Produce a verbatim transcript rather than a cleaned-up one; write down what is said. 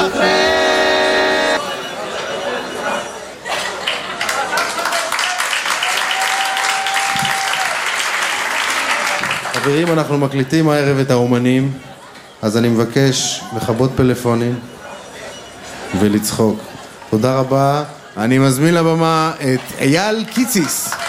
לכם. חברים, אנחנו מקליטים הערב את האומנים, אז אני מבקש לכבות פלאפונים ולצחוק. תודה רבה. אני מזמין לבמה את אייל קיציס.